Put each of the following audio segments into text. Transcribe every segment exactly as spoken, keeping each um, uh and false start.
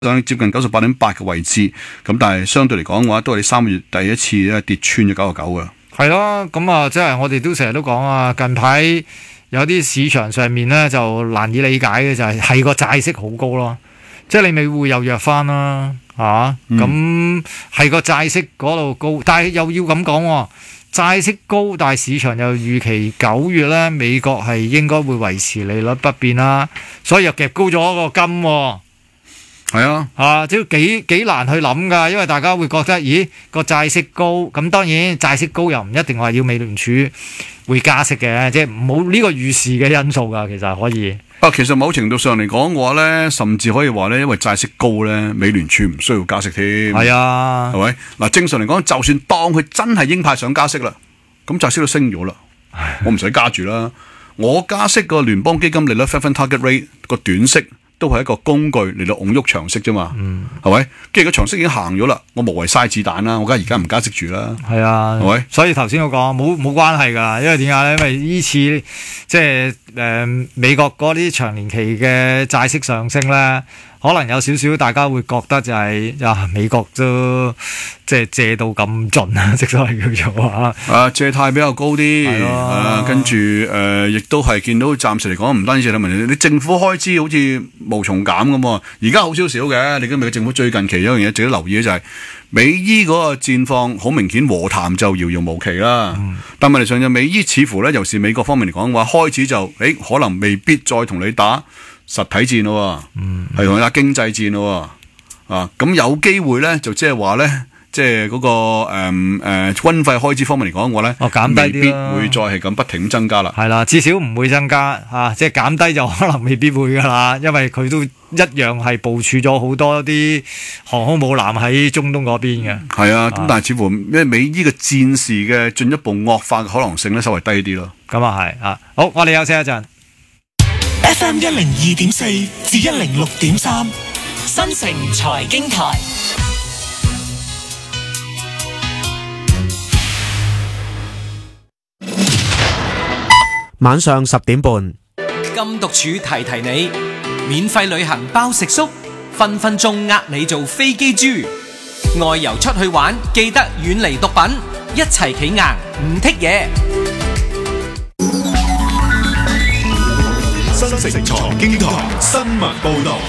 接近九十八點八嘅位置，咁但係相對嚟講嘅話，都係你三個月第一次咧跌穿咗九十九嘅。 係咯，咁啊，即係我哋都成日都講啊，近排有啲市場上面咧就難以理解嘅就係係個債息好高咯，即係你美匯又弱翻啦，嚇咁係個債息嗰度高，但係又要咁講喎，債息高，但係市場又預期九月咧美國係應該會維持利率不變啦，所以又夾高咗個金喎。 係啊， 啊，即係幾幾難去諗㗎，因為大家會覺得，咦個債息高，咁當然債息高又唔一定話要美聯儲會加息嘅，即係冇呢個預示嘅因素㗎，其實可以。 啊，其實某程度上嚟講嘅話咧，甚至可以話咧，因為債息高咧，美聯儲唔需要加息添。 係啊， 係咪？嗱，正常嚟講，就算當佢真係鷹派想加息啦，咁債息都升咗啦，我唔使加住啦，我加息個聯邦基金利率 Fed Fund Target Rate 個短息。都係一個工具嚟到擁喐長息啫嘛，係咪、嗯？既然個長息已經行咗啦，我無謂嘥子彈啦，我梗係而家唔加息住啦。係啊，係咪？所以頭先我講冇冇關係㗎，因為點解咧？因為呢次即係誒、呃、美國嗰啲長年期嘅債息上升咧，可能有少少大家會覺得就係、是、啊美國都即係借到咁盡啊，即係叫做啊。啊借貸比較高啲，啊跟住誒亦都係見到暫時嚟講唔單止借貸問題，你政府開支好似無從減咁喎。而家好少少嘅，你今日嘅政府最近期有樣嘢值得留意嘅就係、是、美伊嗰個戰況好明顯和談就遙遙無期啦。嗯、但問題上就美伊似乎咧，尤其是美國方面嚟講嘅話，開始就誒、欸、可能未必再同你打實體戰咯，係同佢打經濟戰咯，啊咁有機會咧就即係話咧，即係嗰個誒誒軍費開支方面嚟講嘅話咧， 哦減低啲啦， 未必會再係咁不停增加啦。 係啦，至少唔會增加嚇、啊，即係減低就可能未必會噶啦，因為佢都一樣係部署咗好多啲航空母艦喺中東嗰邊嘅。係啊，咁但係似乎因為美伊嘅戰事嘅進一步惡化嘅可能性咧，稍微低啲咯。 咁啊係啊，好，我哋休息一陣。 F M 一零二點四至一零六點三，新城財經台。 晚上十點半， 禁毒處提提你，免費旅行包食宿，分分鐘呃你做飛機豬。外遊出去玩，記得遠離毒品，一齊企硬唔剔嘢。 新城財經台新聞報道。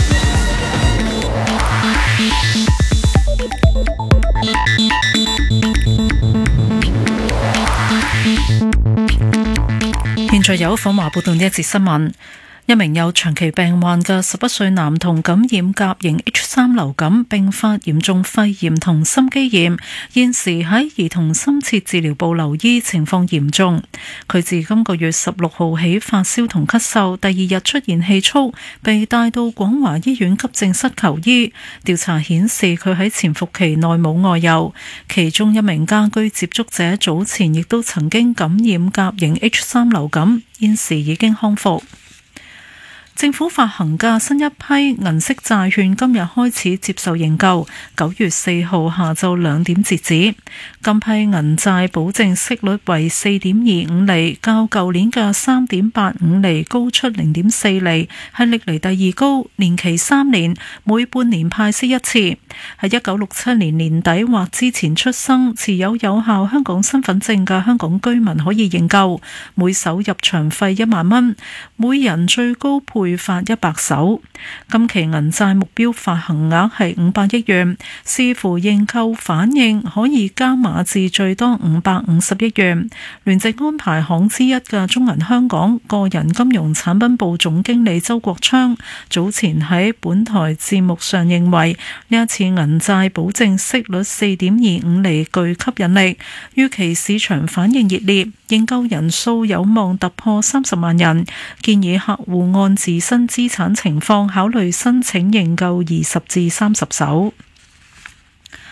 現在有訪華報道呢一節新聞。一名有長期病患嘅十一歲男童感染甲型 H 三 流感，並發嚴重肺炎同心肌炎，現時喺兒童深切治療部留醫，情況嚴重。佢自今個月十六號起發燒同咳嗽，第二日出現氣促，被帶到廣華醫院急症室求醫。調查顯示佢喺潛伏期內冇外遊。其中一名家居接觸者早前亦都曾經感染甲型 H 三 流感，現時已經康復。政府發行嘅新一批銀色債券今日開始接受認購，九月四號下晝兩點截止。今批銀債保證息率為四點二五厘，較舊年嘅三點八五厘高出零點四厘，係歷嚟第二高，年期三年，每半年派息一次。喺一九六七年年底或之前出生、持有有效香港身份證嘅香港居民可以認購，每手入場費一萬蚊，每人最高配發一百手。今期銀債目標發行額係五百億元，視乎認購反應可以加碼至最多五百五十億元。聯席安排行之一嘅中銀香港個人金融產品部總經理周國昌早前喺本台節目上認為，呢一次銀債保證息率四點二五厘具吸引力，預期市場反應熱烈，認購人數有望突破三十萬人，建議客戶按自身資產情況考慮申請認購二十至三十手。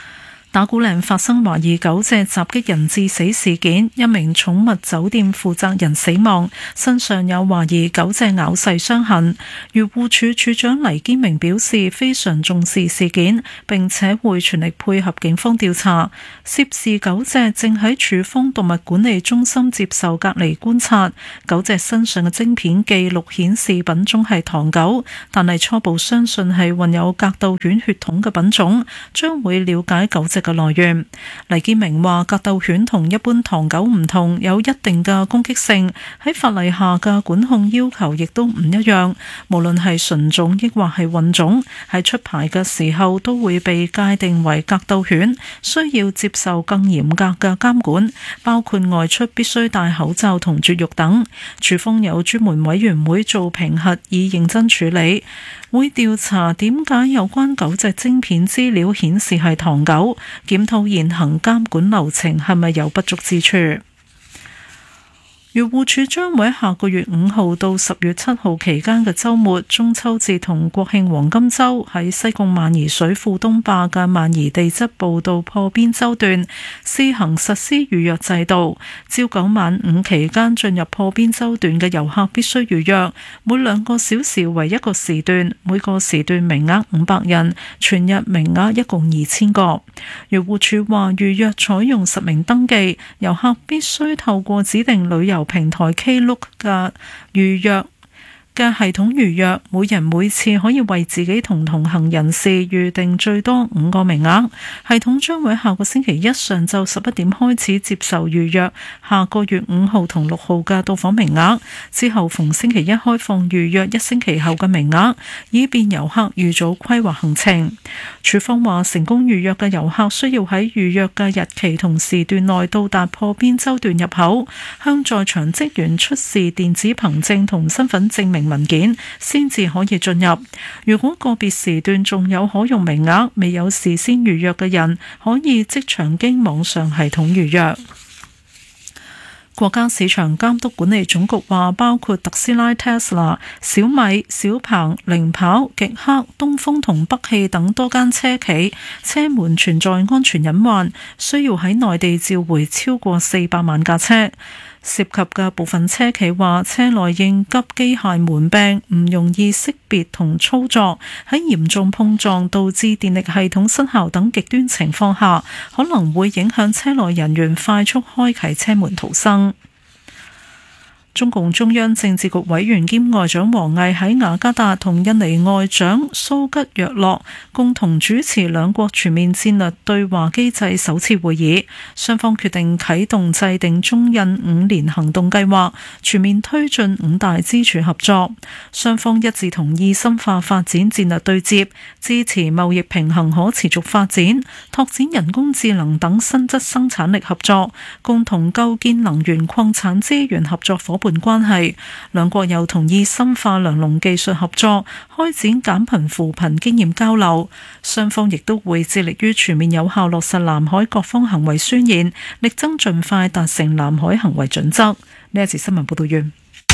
打鼓嶺發生懷疑狗隻襲擊人致死事件，一名寵物酒店負責人死亡，身上有懷疑狗隻咬勢傷痕。漁護署署長黎堅明表示非常重視事件，並且會全力配合警方調查。涉事狗隻正喺處方動物管理中心接受隔離觀察，狗隻身上嘅晶片記錄顯示品種係唐狗，但係初步相信係混有格鬥犬血統嘅品種，將會了解狗隻嘅來源。黎堅明話：格鬥犬同一般唐狗唔同，有一定嘅攻擊性，喺法例下嘅管控要求亦都唔一樣。無論係純種抑或係混種，喺出牌嘅時候都會被界定為格鬥犬，需要接受更嚴格嘅監管，包括外出必須戴口罩同絕育等。處方有專門委員會做評核，以認真處理。會調查點解有關狗隻晶片資料顯示係唐狗，檢討現行監管流程係咪有不足之處。漁護署將會喺下個月五號到十月七號期間嘅週末，中秋節同國慶黃金週喺西貢萬宜水庫東壩嘅萬宜地質步道破邊洲段試行實施預約制度。朝九晚五期間進入破邊洲段嘅遊客必須預約，每兩個小時為一個時段，每個時段名額五百人，全日名額一共二千個。漁護署話預約採用實名登記，遊客必須透過指定旅遊平台 Klook 嘅預約嘅系統預約，每人每次可以為自己同同行人士預定最多五個名額。系統將會下個星期一上晝十一點開始接受預約，下個月五號同六號嘅到訪名額，之後逢星期一開放預約一星期後嘅名額，以便遊客預早規劃行程。署方話，成功預約嘅遊客需要喺預約嘅日期同時段內到達破邊洲段入口，向在場職員出示電子憑證同身份證明文件，先至可以進入。如果個別時段仲有可用名額，未有事先預約嘅人，可以即場經網上系統預約。國家市場監督管理總局話，包括特斯拉、Tesla、小米、小鵬、零跑、極氪、東風同北汽等多間車企車門存在安全隱患，需要喺內地召回超過四百萬架車。涉及嘅部分車企話，車內應急機械門病唔容易識別同操作，喺嚴重碰撞導致電力系統失效等極端情況下，可能會影響車內人員快速開啟車門逃生。中共中央政治局委員兼外長王毅喺雅加達同印尼外長蘇吉若諾共同主持兩國全面戰略對話機制首次會議，雙方決定啟動制定中印五年行動計劃，全面推進五大支柱合作。雙方一致同意深化發展戰略對接，支持貿易平衡可持續發展，拓展人工智能等新質生產力合作，共同構建能源礦產資源合作伙伴關係。兩國又同意深化糧農技術合作，開展減貧扶貧經驗交流。雙方亦都會致力於全面有效落實南海各方行為宣言，力爭盡快達成南海行為準則。呢一節新聞報道完。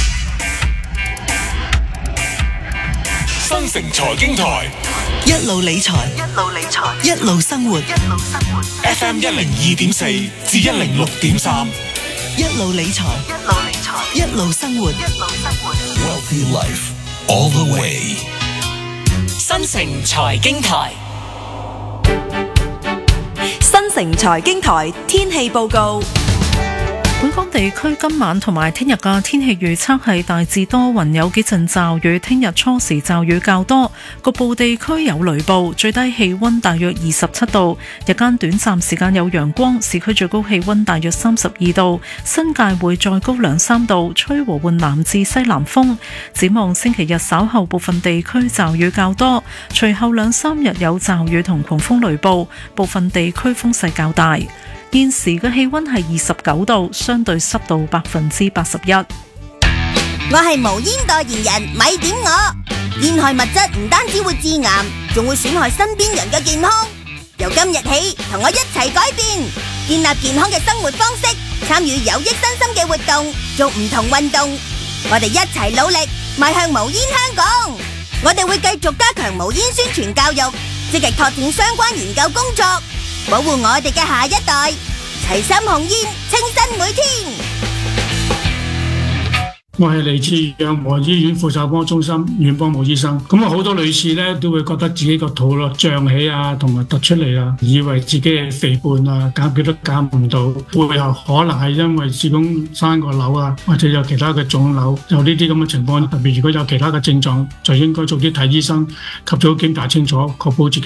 新城財經台一路理財， 一路理財， 一路生活， 一路生活。 F M 一零二點四至一零六點三， 一路理財， 一路理財， 一路生活， 一路生活。 Wealthy Life all the way。 新城財經台， 新城財經台天氣報告。 本港地區今晚同埋聽日嘅天氣預測係大致多雲，有幾陣驟雨。聽日初時驟雨較多，局部地區有雷暴。最低氣溫大約二十七度，日間短暫時間有陽光。市區最高氣溫大約三十二度，新界會再高兩三度，吹和緩南至西南風。展望星期日稍後部分地區驟雨較多，隨後兩三日有驟雨同狂風雷暴，部分地區風勢較大。現時嘅氣溫係二十九度，相對濕度百分之八十一。 我係無煙代言人，咪點我。煙害物質唔單止會致癌，仲會損害身邊人嘅健康。由今日起，同我一齊改變，建立健康嘅生活方式，參與有益身心嘅活動，做唔同運動。我哋一齊努力，邁向無煙香港。我哋會繼續加強無煙宣傳教育，積極拓展相關研究工作。 保護我哋嘅下一代。齊心控煙，清新每天。 我係嚟自養和醫院婦產科中心阮邦武醫生。咁啊，好多女士咧都會覺得自己個肚咯脹起啊，同埋突出嚟啊，以為自己係肥胖啊，減極都減唔到，背後可能係因為子宮生個瘤啊，或者有其他嘅腫瘤，有呢啲咁嘅情況。特別如果有其他嘅症狀，就應該早啲睇醫生，及早檢查清楚，確保自己